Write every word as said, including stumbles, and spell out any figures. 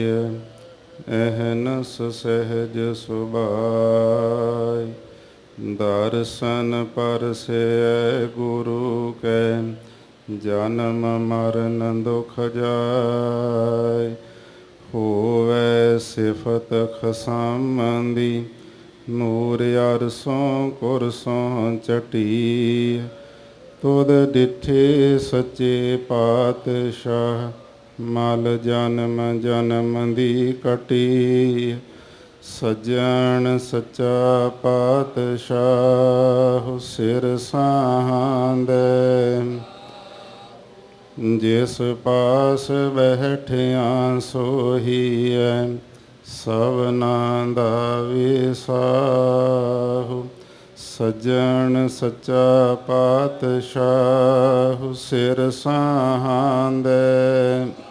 ਅਹਨਸ ਸਹਿਜ ਸੁਭਾਇ। ਦਰਸ਼ਨ ਪਰਸੈ ਗੁਰੂ ਕੈ, ਜਨਮ ਮਰਨ ਦੁਖ ਜਾਇ। ਹੋਵੈ ਸਿਫਤ ਖਸਮੰਦੀ, ਨੂਰ ਅਰਸੋਂ ਕੁਰਸੋਂ ਚਟੀ। ਤੁਧ ਡਿਠੇ ਸੱਚੇ ਪਾਤਸ਼ਾਹ, ਮਲ ਜਨਮ ਜਨਮ ਦੀ ਕਟੀ। ਸੱਜਣ ਸੱਚਾ ਪਾਤਸ਼ਾਹ, ਸਿਰ ਸਾਂਦੈ। ਜਿਸ ਪਾਸ ਬੈਠਿਆ ਸੋਹੀਐ, ਸਭਨਾ ਦਾ ਵਿਸਾਹੂ। ਸੱਜਣ ਸੱਚਾ ਪਾਤਸ਼ਾਹ, ਸਿਰ ਸਾਂਦੈ।